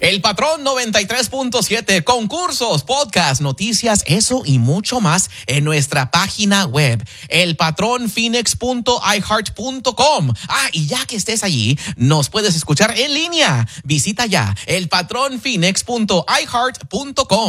El Patrón 93.7, concursos, podcast, noticias, eso y mucho más en nuestra página web, elpatronphoenix.iheart.com. Y ya que estés allí, nos puedes escuchar en línea. Visita ya elpatronphoenix.iheart.com.